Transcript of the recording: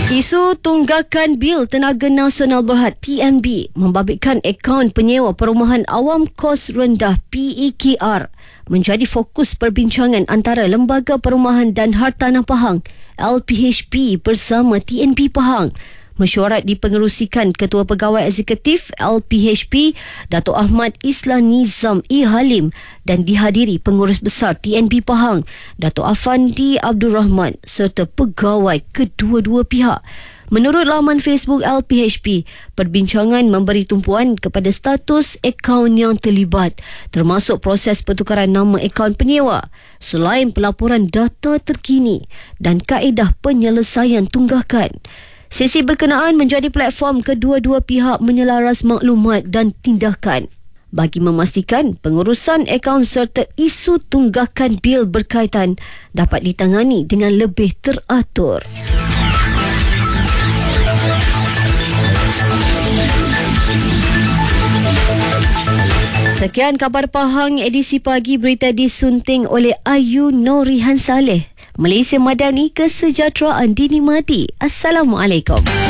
Isu tunggakan bil tenaga nasional berhad TNB membabitkan akaun penyewa perumahan awam kos rendah PEKR menjadi fokus perbincangan antara Lembaga Perumahan dan Hartanah Pahang LPHP bersama TNB Pahang. Mesyuarat dipengerusikan Ketua Pegawai Eksekutif LPHP Dato' Ahmad Islan Nizam E. Halim dan dihadiri Pengurus Besar TNB Pahang Dato' Afandi Abdul Rahman serta pegawai kedua-dua pihak. Menurut laman Facebook LPHP, perbincangan memberi tumpuan kepada status akaun yang terlibat termasuk proses pertukaran nama akaun penyewa selain pelaporan data terkini dan kaedah penyelesaian tunggakan. Sesi berkenaan menjadi platform kedua-dua pihak menyelaras maklumat dan tindakan bagi memastikan pengurusan akaun serta isu tunggakan bil berkaitan dapat ditangani dengan lebih teratur. Sekian khabar Pahang edisi pagi, berita disunting oleh Ayu Norihan Saleh. Malaysia Madani, kesejahteraan dinikmati. Assalamualaikum.